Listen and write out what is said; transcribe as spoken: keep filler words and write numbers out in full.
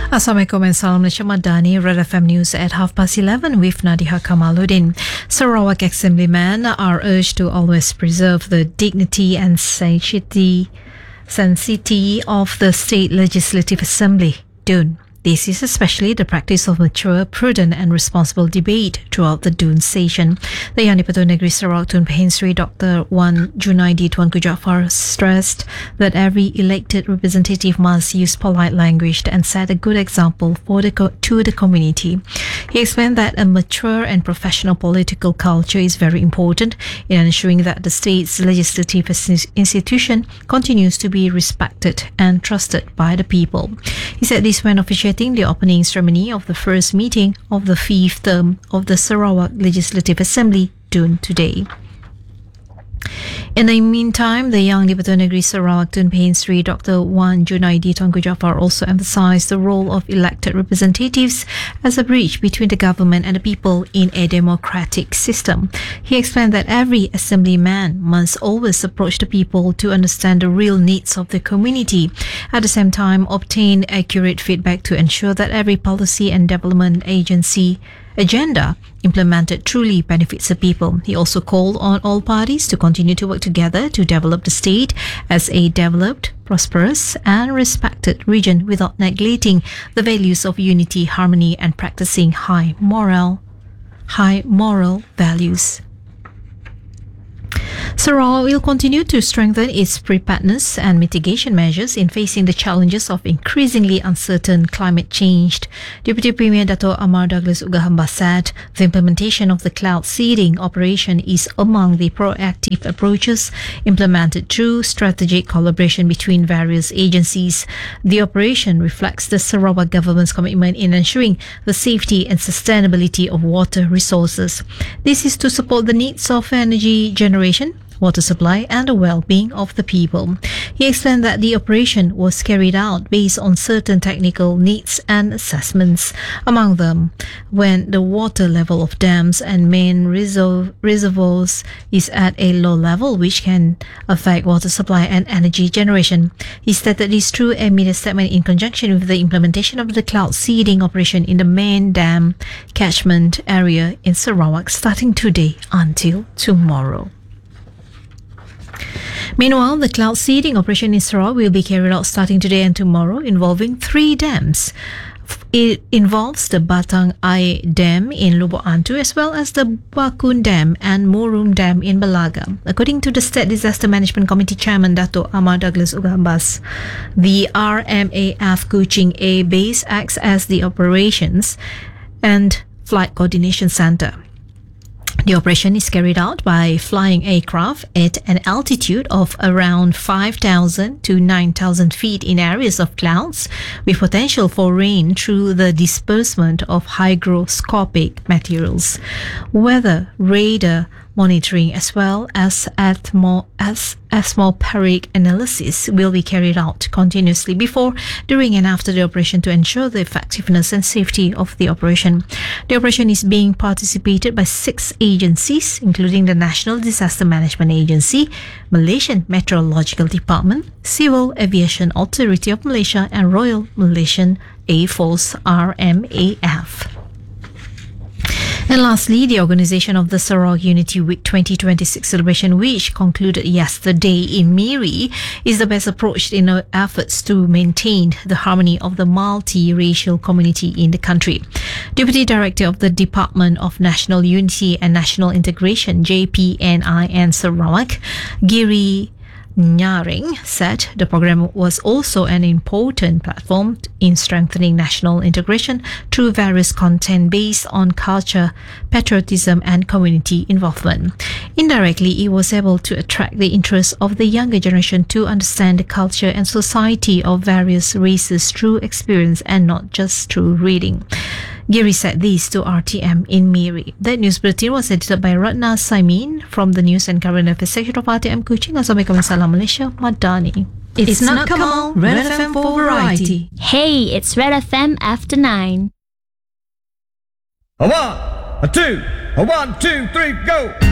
Assalamualaikum and salam Malaysia Madani, Red F M News at half past eleven with Nadiha Kamaluddin. Sarawak Assemblymen are urged to always preserve the dignity and sanctity, sanctity of the State Legislative Assembly, D U N. This is especially the practice of mature, prudent and responsible debate throughout the D U N session. The Yang di-Pertuan Negeri Sarawak Tun Pehin Sri Doctor Wan Junaidi Tuanku Jaafar stressed that every elected representative must use polite language and set a good example for the co- to the community. He explained that a mature and professional political culture is very important in ensuring that the state's legislative institution continues to be respected and trusted by the people. He said this when officiating the opening ceremony of the first meeting of the fifth term of the Sarawak Legislative Assembly, D U N, today. In the meantime, the Yang di-Pertuan Negeri Sarawak Tun Pehin Sri Doctor Wan Junaidi Tuanku Jaafar also emphasised the role of elected representatives as a bridge between the government and the people in a democratic system. He explained that every assemblyman must always approach the people to understand the real needs of the community. At the same time, obtain accurate feedback to ensure that every policy and development agency agenda implemented truly benefits the people. He also called on all parties to continue to work together to develop the state as a developed, prosperous and respected region without neglecting the values of unity, harmony and practicing high moral, high moral values. Sarawak will continue to strengthen its preparedness and mitigation measures in facing the challenges of increasingly uncertain climate change. Deputy Premier Dato' Amar Douglas Ugahambas said the implementation of the cloud seeding operation is among the proactive approaches implemented through strategic collaboration between various agencies. The operation reflects the Sarawak government's commitment in ensuring the safety and sustainability of water resources. This is to support the needs of energy generation, water supply and the well-being of the people. He explained that the operation was carried out based on certain technical needs and assessments. Among them, when the water level of dams and main reserv- reservoirs is at a low level which can affect water supply and energy generation. He stated this through a media statement in conjunction with the implementation of the cloud seeding operation in the main dam catchment area in Sarawak starting today until tomorrow. Meanwhile, the cloud seeding operation in Sarawak will be carried out starting today and tomorrow, involving three dams. It involves the Batang Air Dam in Lubuk Antu as well as the Bakun Dam and Murum Dam in Balaga. According to the State Disaster Management Committee Chairman Dato' Amar Douglas Ugahambas, the R M A F Kuching Air Base acts as the operations and flight coordination centre. The operation is carried out by flying aircraft at an altitude of around five thousand to nine thousand feet in areas of clouds with potential for rain through the disbursement of hygroscopic materials. Weather radar monitoring as well as atmo- as atmospheric analysis will be carried out continuously before, during and after the operation to ensure the effectiveness and safety of the operation. The operation is being participated by six agencies, including the National Disaster Management Agency, Malaysian Meteorological Department, Civil Aviation Authority of Malaysia and Royal Malaysian Air Force R M A F. And lastly, the organisation of the Sarawak Unity Week twenty twenty-six celebration, which concluded yesterday in Miri, is the best approach in our efforts to maintain the harmony of the multi-racial community in the country. Deputy Director of the Department of National Unity and National Integration, J P N I N Sarawak, Giri Nyaring, said the program was also an important platform in strengthening national integration through various content based on culture, patriotism and community involvement. Indirectly, it was able to attract the interest of the younger generation to understand the culture and society of various races through experience and not just through reading. Giri said this to R T M in Miri. That news bulletin was edited by Ratna Saimin from the News and Current Affairs section of R T M Kuching. Assalamualaikum and salam Malaysia Madani. It's, it's not Kamal, Red F M for variety. Hey, it's Red F M after nine. A one, a two, a one, two, three, go!